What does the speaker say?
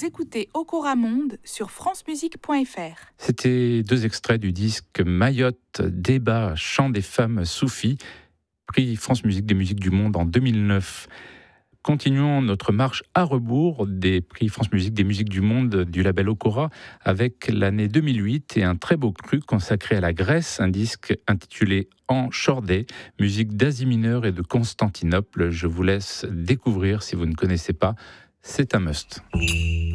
écoutez Okora Monde sur francemusique.fr. C'était 2 extraits du disque Mayotte, débat, chant des femmes soufis, prix France Musique des musiques du monde en 2009. Continuons notre marche à rebours des prix France Musique des musiques du monde du label Okora avec l'année 2008 et un très beau cru consacré à la Grèce, un disque intitulé En Chordé, musique d'Asie mineure et de Constantinople. Je vous laisse découvrir si vous ne connaissez pas, c'est un must.